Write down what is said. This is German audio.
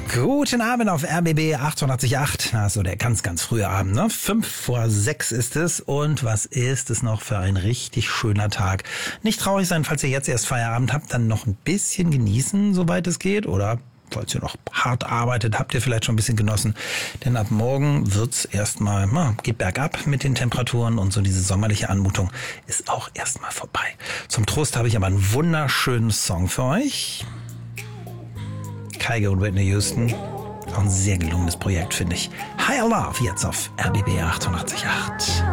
Guten Abend auf RBB 888. Na, so der ganz, ganz frühe Abend, ne? 5:05 ist es. Und was ist es noch für ein richtig schöner Tag? Nicht traurig sein, falls ihr jetzt erst Feierabend habt, dann noch ein bisschen genießen, soweit es geht. Oder falls ihr noch hart arbeitet, habt ihr vielleicht schon ein bisschen genossen. Denn ab morgen wird's erstmal, geht bergab mit den Temperaturen und so diese sommerliche Anmutung ist auch erstmal vorbei. Zum Trost habe ich aber einen wunderschönen Song für euch. Kygo und Whitney Houston. Auch ein sehr gelungenes Projekt, finde ich. Higher Love jetzt auf RBB 888.